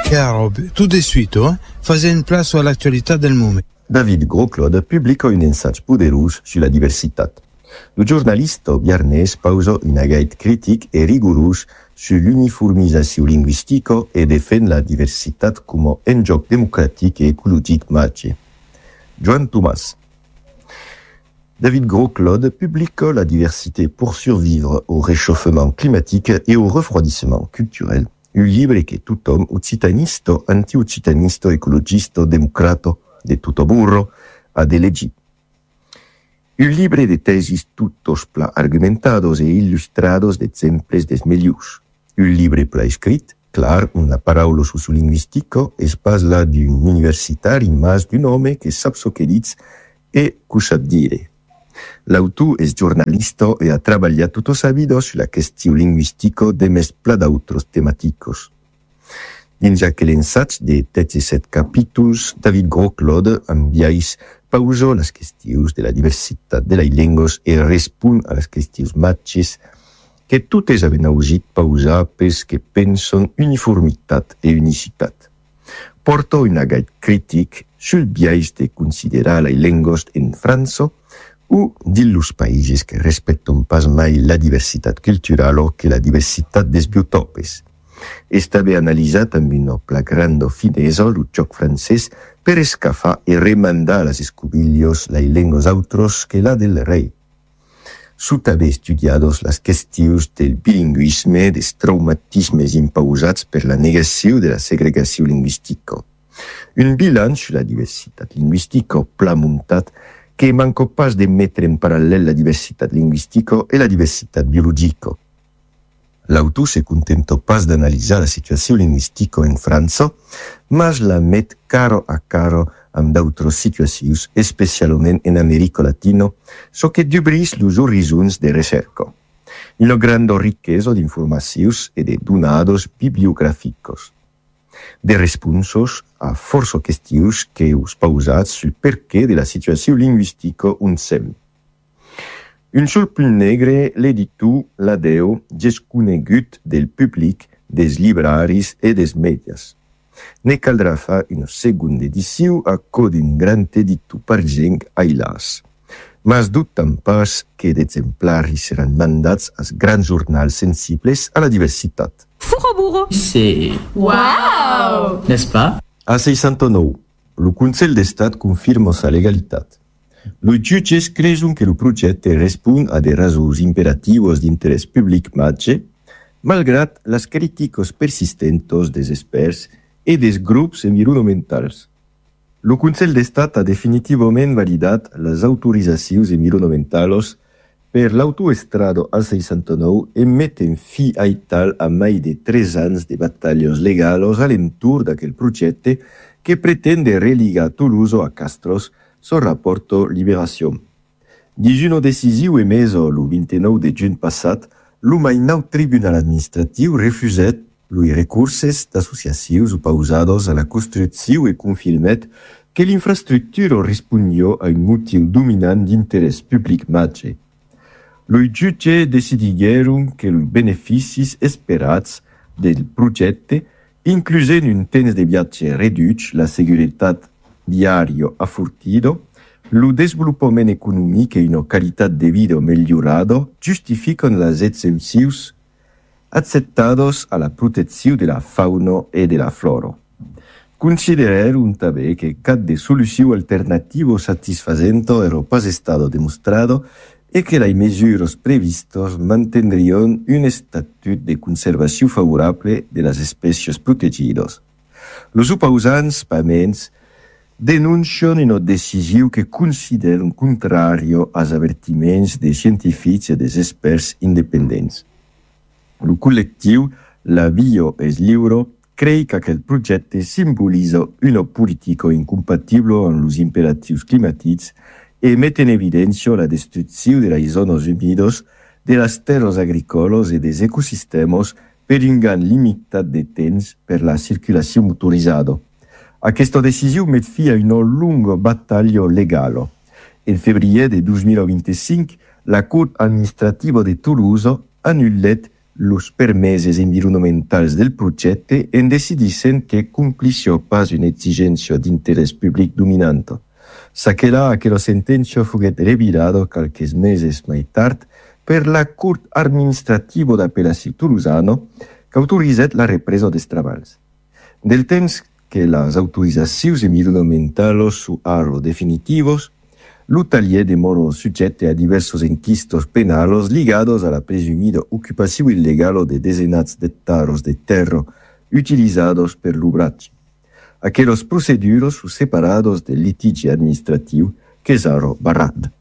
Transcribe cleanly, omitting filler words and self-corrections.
Chiaro, tutto subito, fare un place all'attualità del momento. David Grosclaude pubblicò un messaggio poderoso sulla diversità. Il giornalista biarnese pausò una guide critica e rigorosa sull'uniformizazione linguistica e difende la diversità come un gioco democratico e ecologico maggiore. Joan Thomas. David Grosclaude publique La diversité pour survivre au réchauffement climatique et au refroidissement culturel, un livre che tothom, occitanista, anti-occitanista, ecologista, democrata, de tutto burro, ha elegit. Un livre de tesis tuttos pla argumentados e illustrados d'exemples des milius. Un livre pla escrit, clar, una paraula sociolinguistica, es pas la d'un universitari, mas d'un home que sap so che diz e cusat dire. L'autor es giornalista e ha treballat tutto sa vida sulla questione linguistica de mes pla d'autres tematicos. Dins aquel ensaig de 37 capítols, David Grosclaude enviais pausó las questions de la diversitat de les llengues e respon a les questions matches que totes haben augit pausar pels que pensen uniformitat e unicitat. Porto una guide critic sul biais de considerar les llengues en França ou dillos països que respecten pas mai la diversitat cultural o que la diversitat des biotopes. Estava analitzat amb una flagrant finesa el joc francès per escafar e remandar les escobillos les llengues autres que la del rei. Sut haver estudiados les qüestions del bilingüisme, des traumatismes impausats per la negació de la segregació lingüística. Un bilan sur la diversitat lingüística pla muntat que manca pas de mettre en paral·lel la diversitat lingüística e la diversitat biologica. L'autor se contenta pas d'analitzar la situació lingüística en França, mas la met caro a caro amb d'autres situacions, especialment en Amèrica Latina, so que dubrís los horizons de recerca. Una grande riquesa d'informacions e de donados bibliogràficos. De responsos a força qüestions que us pausats sul perqué de la situació lingüística on sem. Un sol punt negre l'editor l'adeu desconegut del public, des libraris e des medias. Ne caldrà fa una segunda edició a causa d'un gran editor pargent ailas. Mas dubtem pas que d'exemplaris seran mandats als grans jornals sensibles a la diversitat. Fourrobourro. C'est... Waouh! N'est-ce pas? A 609, le Consell d'Estat confirma sa legalitat. Los jutges creuen que el projecte respon a de raons imperativos d'interès public maggiore, malgrat les crítiques persistentes des experts e des grups environnementals. El Consell d'Estat ha definitivament validat les autoritzacions environnementals per l'autoestrada A69 e meten fi a tal a mai de 3 anys de batalles legals a l'entorn d'aquell projecte que pretende religar Toulouse a Castros, so rapporto Libération. Dins una decisió emesa el 29 de juny passat, el mainau Tribunal Administratiu refusat els recursos d'associacions opausados a la construcció e confirmat que l'infraestructura respondia a un motiu dominant d'interès public major. Los jutges decidigueren que els beneficis esperats del projecte inclusen un temps de viatge reduït, la seguretat viària afortida, el desenvolupament econòmic i una qualitat de vida millorada justifiquen les exempcions acceptades a la protecció de la fauna e de la flora. Considereron també que cap de solució alternativa satisfacente era pas estada demostrada e que les mesures previstes mantendrien un estatut de conservació favorable de les espècies protegides. Los oposants, paments, denuncien una decisió que consideren contrària als avertiments de científics i dels experts independents. El col·lectiu La Via és Lliure creu que aquest projecte simbolitza una política incompatible amb els imperatius climàtics e met en evidència la destrucció de les zones humides, de les terres agrícoles i dels ecosistemes per un gran limitat de temps per la circulació motoritzada. Aquesta decisió met fi a una longa batalla legal. En febrer de 2025, la Cour administrativa de Toulouse annullet Los permeses environnementals del progetto en decidissent que complissio pas une exigència d'interès public dominante. S'aquela que la sentença foguet revirado calques meses mai tard per la Cort Administrativa d'Apel·lació Toulousano qu'autorizet la represa des treballs. Del temps que les autorizacions environnementales su aro definitivos, l'Utalier demora suggette a diversos enquistos penals ligados a la presumida ocupació il·legal de desenats d'hectares de terra utilizados per l'obratge. Aqueles procedures su separados del litigi administratiu que és aro barrat.